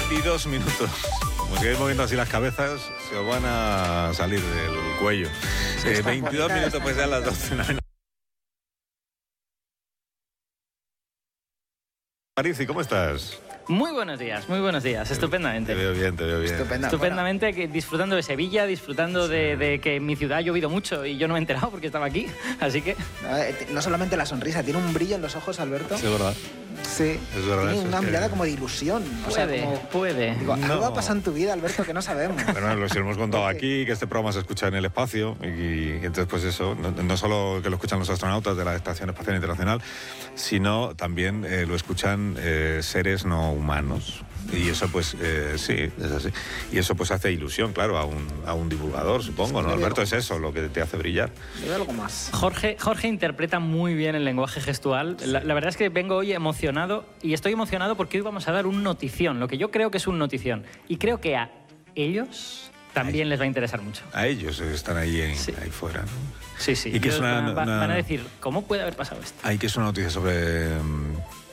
22 minutos. Como sigáis moviendo así las cabezas, se os van a salir del cuello. 22 minutos, pues ya a las 12. Marici, ¿cómo estás? Muy buenos días, estupendamente. Te veo bien. Estupendamente, disfrutando de Sevilla, disfrutando de que en mi ciudad ha llovido mucho y yo no me he enterado porque estaba aquí, así que... No solamente la sonrisa, tiene un brillo en los ojos, Alberto. Sí, es verdad. Sí, es verdad, tiene una mirada como de ilusión. Puede. Digo, algo ha pasado en tu vida, Alberto, que no sabemos. Bueno, lo hemos contado aquí, que este programa se escucha en el espacio y entonces pues eso, no solo que lo escuchan los astronautas de la Estación Espacial Internacional, sino también lo escuchan seres no humanos. Y eso pues sí, es así. Y eso pues hace ilusión, claro, a un divulgador, supongo, ¿no, Alberto? Es eso lo que te hace brillar. Yo veo algo más. Jorge interpreta muy bien el lenguaje gestual. Sí. La verdad es que vengo hoy emocionado y estoy emocionado porque hoy vamos a dar un notición, lo que yo creo que es un notición. Y creo que a ellos también les va a interesar mucho. A ellos están ahí fuera, ¿no? Sí. Y que es van a decir, ¿cómo puede haber pasado esto? Hay que es una noticia sobre